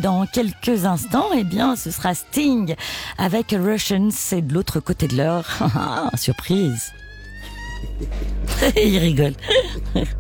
dans quelques instants, eh bien, ce sera Sting avec Russians. C'est de l'autre côté de l'heure. Surprise. Il rigole.